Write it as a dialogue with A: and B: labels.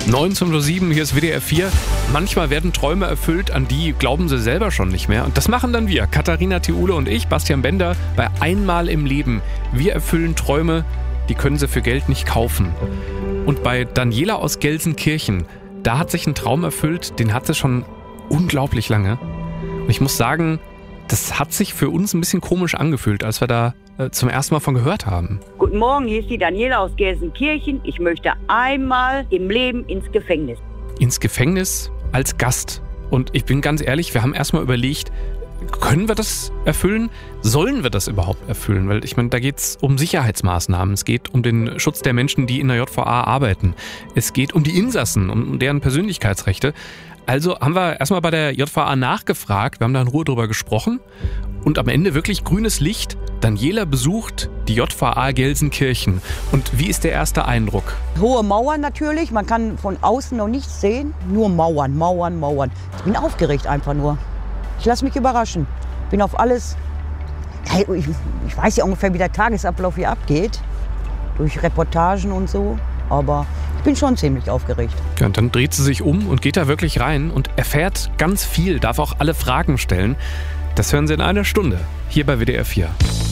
A: 19:07 Uhr, hier ist WDR 4. Manchmal werden Träume erfüllt, an die glauben sie selber schon nicht mehr. Und das machen dann wir, Katharina Thiule und ich, Bastian Bender, bei Einmal im Leben. Wir erfüllen Träume, die können sie für Geld nicht kaufen. Und bei Daniela aus Gelsenkirchen, da hat sich ein Traum erfüllt, den hat sie schon unglaublich lange. Und ich muss sagen, das hat sich für uns ein bisschen komisch angefühlt, als wir da zum ersten Mal von gehört haben.
B: Guten Morgen, hier ist die Daniela aus Gelsenkirchen. Ich möchte einmal im Leben ins Gefängnis.
A: Ins Gefängnis als Gast. Und ich bin ganz ehrlich, wir haben erstmal überlegt, können wir das erfüllen? Sollen wir das überhaupt erfüllen? Weil ich meine, da geht es um Sicherheitsmaßnahmen. Es geht um den Schutz der Menschen, die in der JVA arbeiten. Es geht um die Insassen, um deren Persönlichkeitsrechte. Also haben wir erstmal bei der JVA nachgefragt, wir haben da in Ruhe drüber gesprochen und am Ende wirklich grünes Licht. Daniela besucht die JVA Gelsenkirchen. Und wie ist der erste Eindruck?
B: Hohe Mauern natürlich, man kann von außen noch nichts sehen. Nur Mauern, Mauern, Mauern. Ich bin aufgeregt einfach nur. Ich lasse mich überraschen. Bin auf alles... Hey, ich weiß ja ungefähr, wie der Tagesablauf hier abgeht. Durch Reportagen und so. Aber ich bin schon ziemlich aufgeregt.
A: Ja, und dann dreht sie sich um und geht da wirklich rein und erfährt ganz viel, darf auch alle Fragen stellen. Das hören Sie in einer Stunde, hier bei WDR 4.